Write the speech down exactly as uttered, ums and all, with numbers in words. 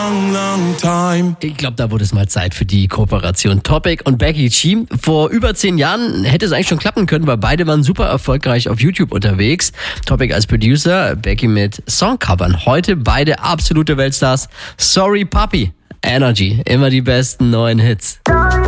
long, long time. Ich glaube, da wurde es mal Zeit für die Kooperation Topic und Becky G. Vor über zehn Jahren hätte es eigentlich schon klappen können, weil beide waren super erfolgreich auf YouTube unterwegs. Topic als Producer, Becky mit Songcovern. Heute beide absolute Weltstars. Sorry Papi, Energy, immer die besten neuen Hits.